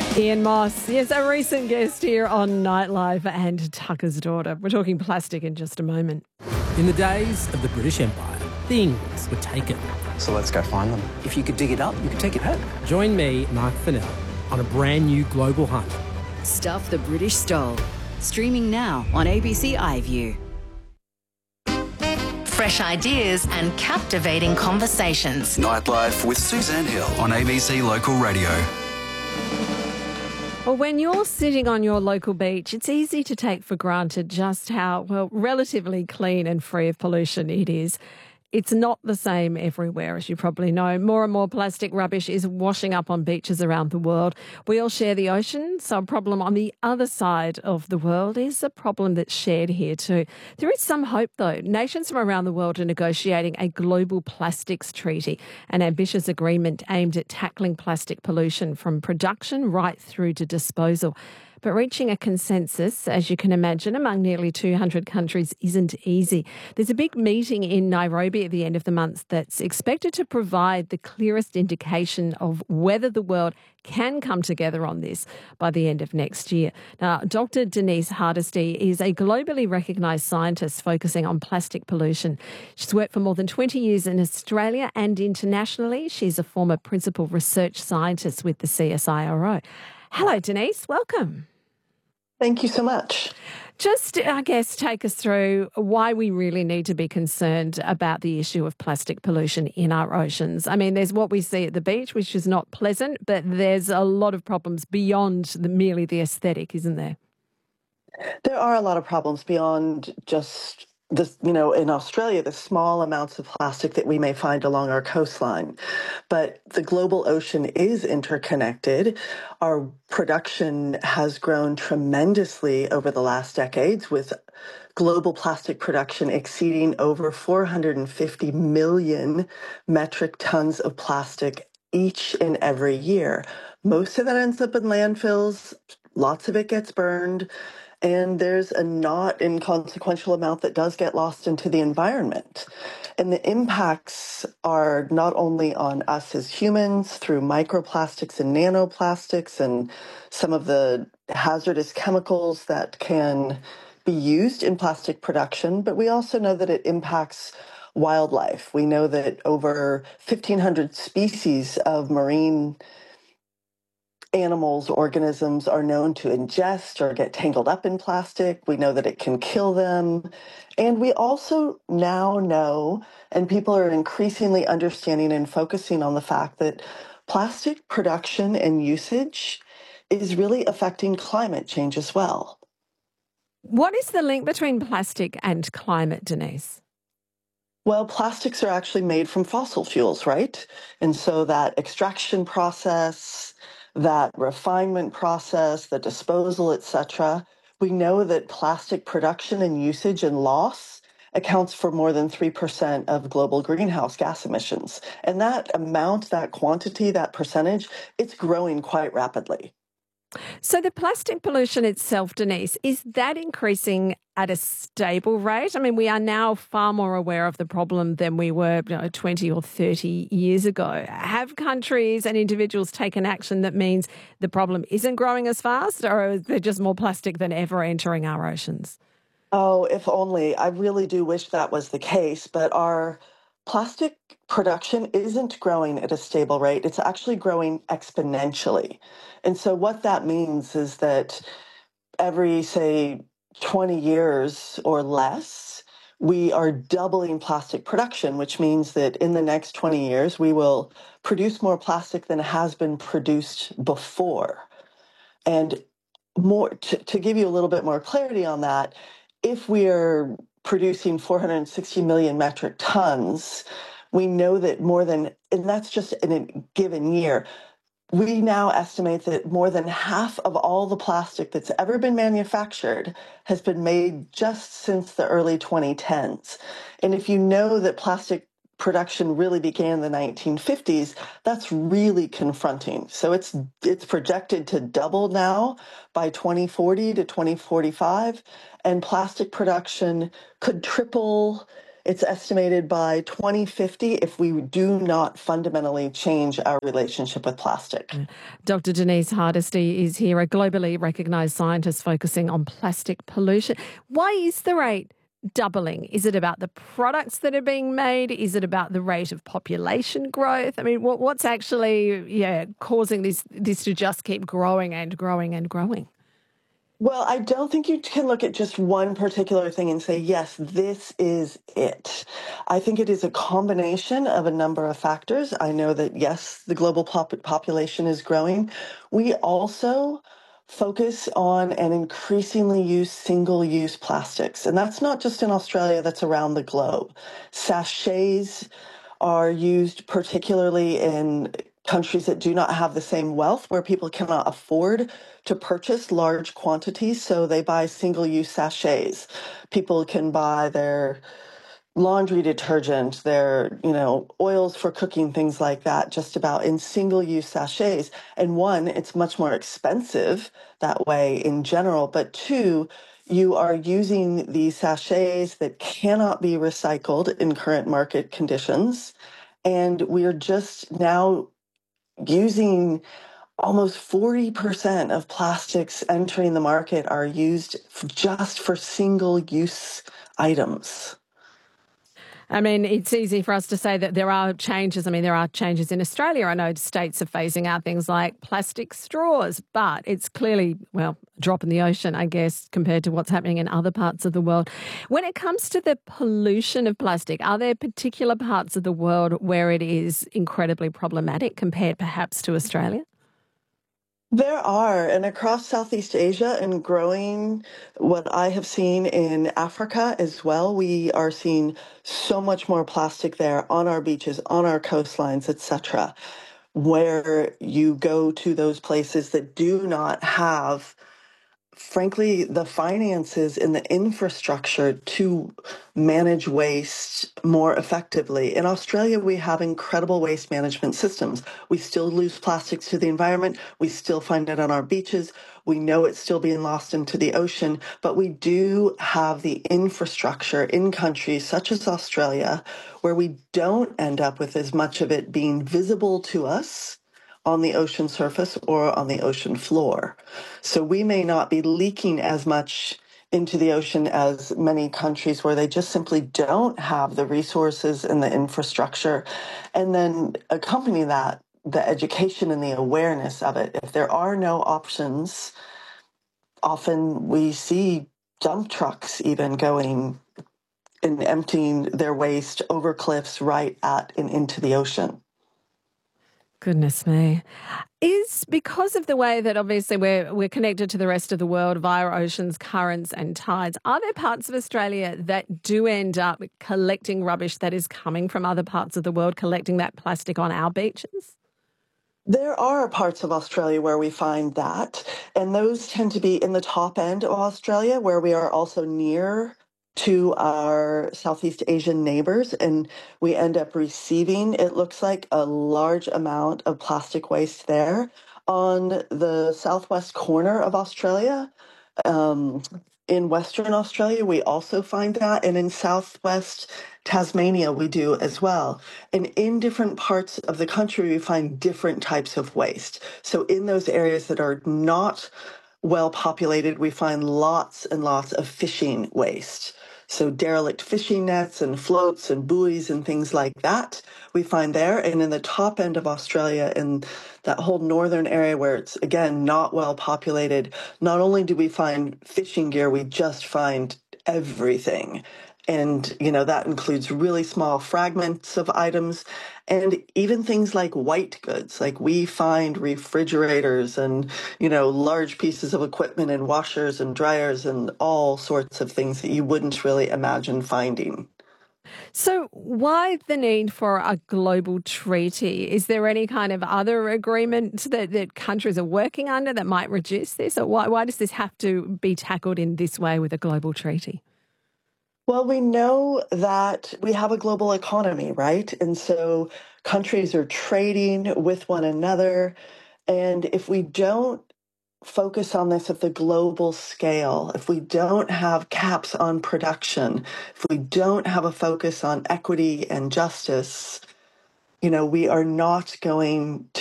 Ian Moss, yes, a recent guest here on Nightlife and Tucker's Daughter. We're talking plastic in just a moment. In the days of the British Empire, things were taken. So let's go find them. If you could dig it up, you could take it home. Join me, Mark Fennell, on a brand new global hunt. Stuff the British Stole. Streaming now on ABC iView. Fresh ideas and captivating conversations. Nightlife with Suzanne Hill on ABC Local Radio. Well, when you're sitting on your local beach, it's easy to take for granted just how, relatively clean and free of pollution it is. It's not the same everywhere, as you probably know. More and more plastic rubbish is washing up on beaches around the world. We all share the ocean, so a problem on the other side of the world is a problem that's shared here too. There is some hope, though. Nations from around the world are negotiating a global plastics treaty, an ambitious agreement aimed at tackling plastic pollution from production right through to disposal. But reaching a consensus, as you can imagine, among nearly 200 countries isn't easy. There's a big meeting in Nairobi at the end of the month that's expected to provide the clearest indication of whether the world can come together on this by the end of next year. Now, Dr. Denise Hardesty is a globally recognised scientist focusing on plastic pollution. She's worked for more than 20 years in Australia and internationally. She's a former principal research scientist with the CSIRO. Hello, Denise. Welcome. Thank you so much. Just, I guess, take us through why we really need to be concerned about the issue of plastic pollution in our oceans. I mean, there's what we see at the beach, which is not pleasant, but there's a lot of problems beyond merely the aesthetic, isn't there? There are a lot of problems beyond just this, in Australia, the small amounts of plastic that we may find along our coastline. But the global ocean is interconnected. Our production has grown tremendously over the last decades, with global plastic production exceeding over 450 million metric tons of plastic each and every year. Most of that ends up in landfills. Lots of it gets burned. And there's a not inconsequential amount that does get lost into the environment. And the impacts are not only on us as humans through microplastics and nanoplastics and some of the hazardous chemicals that can be used in plastic production, but we also know that it impacts wildlife. We know that over 1,500 species of marine animals, organisms are known to ingest or get tangled up in plastic. We know that it can kill them. And we also now know, and people are increasingly understanding and focusing on the fact that plastic production and usage is really affecting climate change as well. What is the link between plastic and climate, Denise? Well, plastics are actually made from fossil fuels, right? And so that extraction process, that refinement process, the disposal, etc. We know that plastic production and usage and loss accounts for more than 3% of global greenhouse gas emissions. And that amount, that quantity, that percentage, it's growing quite rapidly. So the plastic pollution itself, Denise, is that increasing at a stable rate? I mean, we are now far more aware of the problem than we were 20 or 30 years ago. Have countries and individuals taken action that means the problem isn't growing as fast, or is there just more plastic than ever entering our oceans? Oh, if only. I really do wish that was the case, but our plastic production isn't growing at a stable rate. It's actually growing exponentially. And so what that means is that every, say, 20 years or less, we are doubling plastic production, which means that in the next 20 years, we will produce more plastic than has been produced before. And more to give you a little bit more clarity on that, if we are producing 460 million metric tons, we know that more than, and that's just in a given year, we now estimate that more than half of all the plastic that's ever been manufactured has been made just since the early 2010s. And if you know that plastic production really began in the 1950s, that's really confronting. So it's projected to double now by 2040 to 2045, and plastic production could triple It's estimated by 2050 if we do not fundamentally change our relationship with plastic. Dr. Denise Hardesty is here, a globally recognised scientist focusing on plastic pollution. Why is the rate doubling? Is it about the products that are being made? Is it about the rate of population growth? I mean, what's actually causing this to just keep growing and growing and growing? Well, I don't think you can look at just one particular thing and say, yes, this is it. I think it is a combination of a number of factors. I know that, yes, the global population is growing. We also focus on and increasingly use single-use plastics. And that's not just in Australia, that's around the globe. Sachets are used particularly in countries that do not have the same wealth, where people cannot afford to purchase large quantities, so they buy single-use sachets. People can buy their laundry detergent, their, oils for cooking, things like that, just about in single-use sachets. And one, it's much more expensive that way in general, but two, you are using these sachets that cannot be recycled in current market conditions. And we're just now using almost 40% of plastics entering the market are used just for single-use items. I mean, it's easy for us to say that there are changes. I mean, there are changes in Australia. I know states are phasing out things like plastic straws, but it's clearly, a drop in the ocean, I guess, compared to what's happening in other parts of the world. When it comes to the pollution of plastic, are there particular parts of the world where it is incredibly problematic compared perhaps to Australia? There are, and across Southeast Asia and growing, what I have seen in Africa as well, we are seeing so much more plastic there on our beaches, on our coastlines, etc., where you go to those places that do not have, frankly, the finances and the infrastructure to manage waste more effectively. In Australia, we have incredible waste management systems. We still lose plastics to the environment. We still find it on our beaches. We know it's still being lost into the ocean, but we do have the infrastructure in countries such as Australia where we don't end up with as much of it being visible to us on the ocean surface or on the ocean floor. So we may not be leaking as much into the ocean as many countries where they just simply don't have the resources and the infrastructure. And then accompany that, the education and the awareness of it. If there are no options, often we see dump trucks even going and emptying their waste over cliffs right at and into the ocean. Goodness me. Is because of the way that obviously we're connected to the rest of the world via oceans, currents and tides, are there parts of Australia that do end up collecting rubbish that is coming from other parts of the world, collecting that plastic on our beaches? There are parts of Australia where we find that, and those tend to be in the top end of Australia, where we are also near to our Southeast Asian neighbors, and we end up receiving, it looks like, a large amount of plastic waste there. On the southwest corner of Australia, in Western Australia, we also find that, and in southwest Tasmania, we do as well. And in different parts of the country, we find different types of waste. So in those areas that are not well populated, we find lots and lots of fishing waste. So derelict fishing nets and floats and buoys and things like that we find there. And in the top end of Australia, in that whole northern area where it's, again, not well populated, not only do we find fishing gear, we just find everything. And, that includes really small fragments of items and even things like white goods. Like we find refrigerators and, large pieces of equipment and washers and dryers and all sorts of things that you wouldn't really imagine finding. So why the need for a global treaty? Is there any kind of other agreement that countries are working under that might reduce this? Or why does this have to be tackled in this way with a global treaty? Well, we know that we have a global economy, right? And so countries are trading with one another. And if we don't focus on this at the global scale, if we don't have caps on production, if we don't have a focus on equity and justice, we are not going to